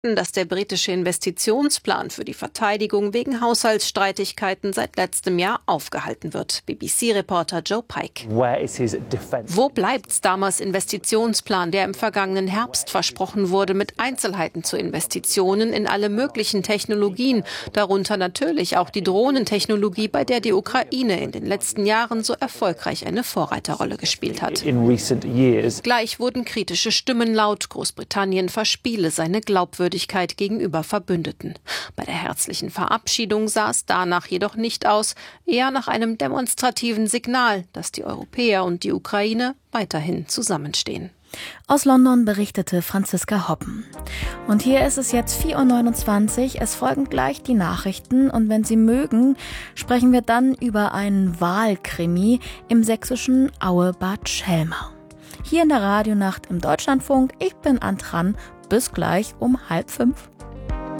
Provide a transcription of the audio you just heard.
befürchten, dass der britische Investitionsplan für die Verteidigung wegen Haushaltsstreitigkeiten seit letztem Jahr aufgehalten wird. BBC-Reporter Joe Pike. Wo bleibt Starmers Investitionsplan, der im vergangenen Herbst versprochen wurde, mit Einzelheiten zu Investitionen in alle möglichen Technologien, darunter natürlich auch die Drohnentechnologie, bei der die Ukraine in den letzten Jahren so erfolgreich eine Vorreiterrolle gespielt hat. Gleich wurden kritische Stimmen laut. Großbritannien verspiele seine Glaubwürdigkeit gegenüber Verbündeten. Bei der herzlichen Verabschiedung sah es danach jedoch nicht aus, eher nach einem demonstrativen Signal, dass die Europäer und die Ukraine weiterhin zusammenstehen. Aus London berichtete Franziska Hoppen. Und hier ist es jetzt 4:29 Uhr. Es folgen gleich die Nachrichten. Und wenn Sie mögen, sprechen wir dann über einen Wahlkrimi im sächsischen Aue-Bad Schelmau. Hier in der Radionacht im Deutschlandfunk. Ich bin Antran. Bis gleich um 4:30.